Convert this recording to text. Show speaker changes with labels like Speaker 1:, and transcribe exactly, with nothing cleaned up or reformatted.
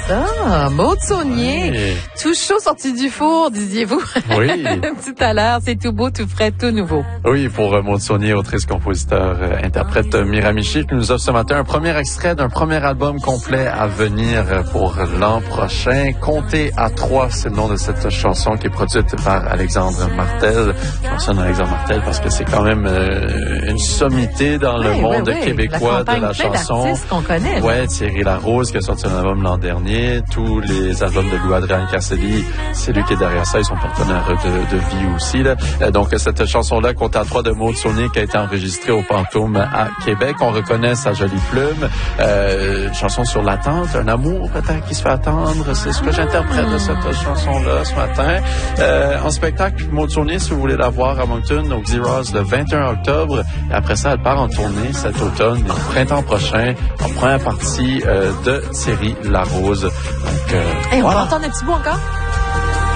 Speaker 1: ça. Maude Saunier,
Speaker 2: Oui.
Speaker 1: tout chaud sorti du four, disiez-vous.
Speaker 2: Oui.
Speaker 1: Tout à l'heure, c'est tout beau, tout frais, tout nouveau.
Speaker 2: Oui, pour euh, Maude Saunier, autrice, compositeur, euh, interprète euh, Miramichi, qui nous offre ce matin un premier extrait d'un premier album complet à venir euh, pour l'an prochain. Comptez à trois, c'est le nom de cette chanson qui est produite par Alexandre Martel. Je mentionne Alexandre Martel parce que c'est quand même euh, une sommité dans le
Speaker 1: oui,
Speaker 2: monde
Speaker 1: oui, oui.
Speaker 2: québécois
Speaker 1: la
Speaker 2: de la
Speaker 1: plein
Speaker 2: chanson.
Speaker 1: d'artistes qu'on connaît.
Speaker 2: Ouais, Thierry Larose qui a sorti un album l'an dernier. Tous les albums de Louis-Adrien Casselli, c'est lui qui est derrière ça. Ils sont partenaires de, de vie aussi. Là. Donc, cette chanson-là, Compte à trois de Maude Saunier, qui a été enregistrée au Pantoum à Québec. On reconnaît sa jolie plume. Euh, une chanson sur l'attente, un amour peut-être qui se fait attendre. C'est ce que j'interprète de cette chanson-là ce matin. Euh, en spectacle, Maude Saunier, si vous voulez la voir à Moncton, au Xerox, le vingt et un octobre. Et après ça, elle part en tournée cet automne et au printemps prochain, en première partie euh, de Thierry Larose. Donc, euh,
Speaker 1: Hey, on
Speaker 2: voilà.
Speaker 1: va entendre un petit bout encore?